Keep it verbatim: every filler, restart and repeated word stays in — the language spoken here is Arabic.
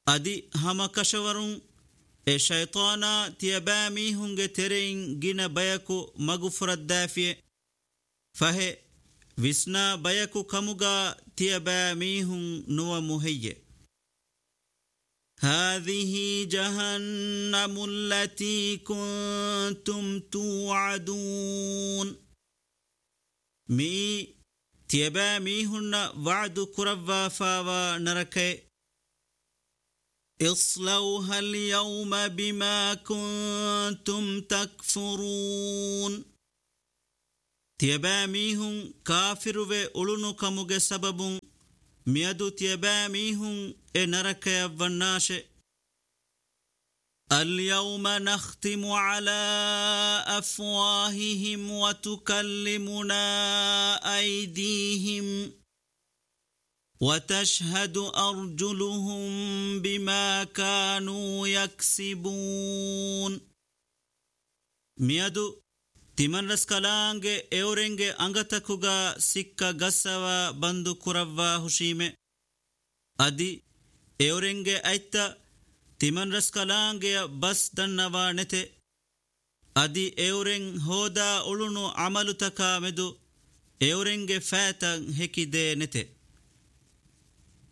adi hama kashawarun e shaytana tiyabami hunge terein gina bayaku magufurad dafiye fahe visna bayaku kamuga tiyabami hun nuwa muhayye هذه جهنم التي كنتم توعدون مي تيبامي هن وعد كروا فاوا نركي اصلوها اليوم بما كنتم تكفرون تيبامي هن كافر و أولونو كموغ سبب ميادو تيبامي هن نركي والناش اليوم نختم على أفواههم وتكلمنا أيديهم وتشهد أرجلهم بما كانوا يكسبون ميادو تمن رسكالانگ اورنگ انگتكوغا سكا غسوا بندو كروا هشيمه ادي اورنگ ايتا تمن رسكالانگ بس دنوا نته ادي اورنگ هودا اولونو عملو تكا مدو اورنگ فاتا هكي دي نته